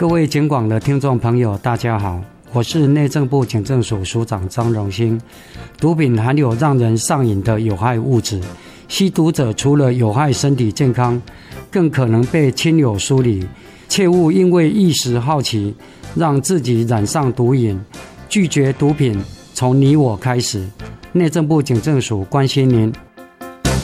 各位警广的听众朋友大家好，我是内政部警政署署长张荣兴。毒品含有让人上瘾的有害物质，吸毒者除了有害身体健康，更可能被亲友疏离，切勿因为一时好奇让自己染上毒瘾。拒绝毒品从你我开始，内政部警政署关心您。